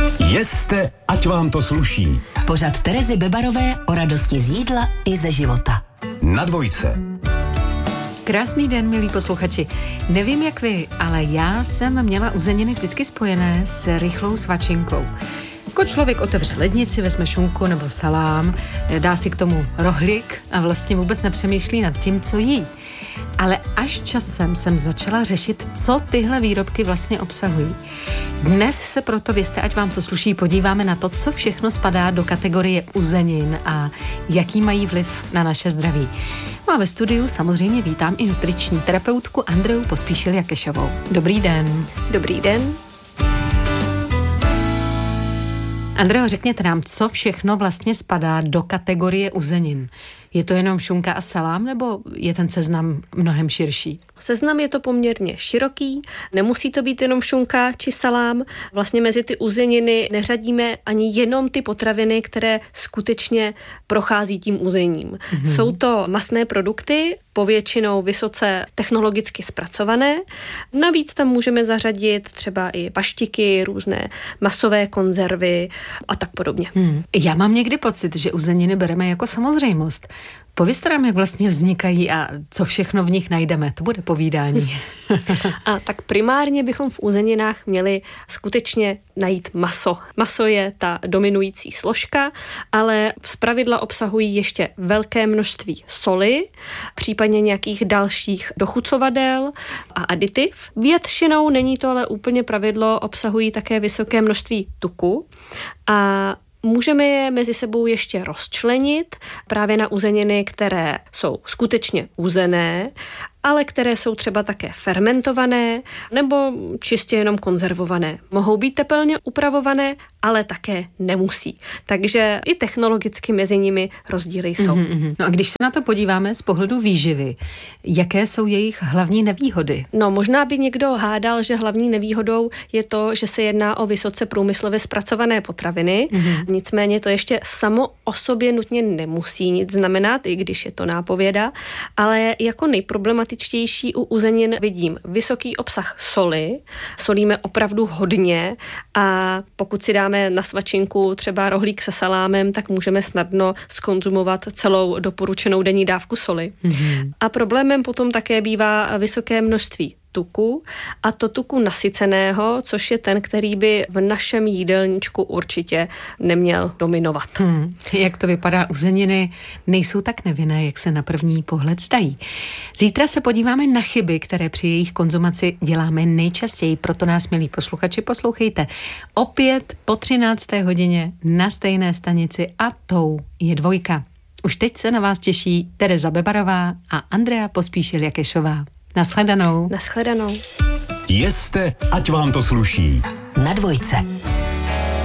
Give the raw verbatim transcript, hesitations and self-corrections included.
Jeste, ať vám to sluší. Pořad Terezy Bebarové o radosti z jídla i ze života. Na dvojce. Krásný den, milí posluchači. Nevím jak vy, ale já jsem měla uzeniny vždycky spojené s rychlou svačinkou. Jako člověk otevře lednici, vezme šunku nebo salám, dá si k tomu rohlík a vlastně vůbec nepřemýšlí nad tím, co jí. Ale až časem jsem začala řešit, co tyhle výrobky vlastně obsahují. Dnes se proto, vězte, ať vám to sluší, podíváme na to, co všechno spadá do kategorie uzenin a jaký mají vliv na naše zdraví. No a ve studiu samozřejmě vítám i nutriční terapeutku Andreu Pospíšil-Jakešovou. Dobrý den. Dobrý den. Andreo, řekněte nám, co všechno vlastně spadá do kategorie uzenin. Je to jenom šunka a salám, nebo je ten seznam mnohem širší? Seznam je to poměrně široký, nemusí to být jenom šunka či salám. Vlastně mezi ty uzeniny neřadíme ani jenom ty potraviny, které skutečně prochází tím uzením. Mm-hmm. Jsou to mastné produkty, povětšinou vysoce technologicky zpracované. Navíc tam můžeme zařadit třeba i paštiky, různé masové konzervy a tak podobně. Hmm. Já mám někdy pocit, že uzeniny bereme jako samozřejmost. Povězte nám, jak vlastně vznikají a co všechno v nich najdeme. To bude povídání. A tak primárně bychom v uzeninách měli skutečně najít maso. Maso je ta dominující složka, ale zpravidla obsahují ještě velké množství soli, případně nějakých dalších dochucovadel a aditiv. Většinou, není to ale úplně pravidlo, obsahují také vysoké množství tuku a můžeme je mezi sebou ještě rozčlenit právě na uzeniny, které jsou skutečně uzené, ale které jsou třeba také fermentované nebo čistě jenom konzervované. Mohou být tepelně upravované, ale také nemusí. Takže i technologicky mezi nimi rozdíly jsou. Mm-hmm. No a když se na to podíváme z pohledu výživy, jaké jsou jejich hlavní nevýhody? No možná by někdo hádal, že hlavní nevýhodou je to, že se jedná o vysoce průmyslově zpracované potraviny. Mm-hmm. Nicméně to ještě samo o sobě nutně nemusí nic znamenat, i když je to nápověda, ale jako nejproblematičtější u uzenin vidím vysoký obsah soli. Solíme opravdu hodně a pokud si dáme na svačinku třeba rohlík se salámem, tak můžeme snadno zkonzumovat celou doporučenou denní dávku soli. Mm-hmm. A problémem potom také bývá vysoké množství tuku, a to tuku nasyceného, což je ten, který by v našem jídelníčku určitě neměl dominovat. Hmm. Jak to vypadá, uzeniny nejsou tak nevinné, jak se na první pohled zdají. Zítra se podíváme na chyby, které při jejich konzumaci děláme nejčastěji, proto nás, milí posluchači, poslouchejte opět po třinácté hodině na stejné stanici a tou je dvojka. Už teď se na vás těší Tereza Bebarová a Andrea Pospíšil-Jakešová. Naschledanou. Naschledanou. Jeste, ať vám to sluší. Na dvojce.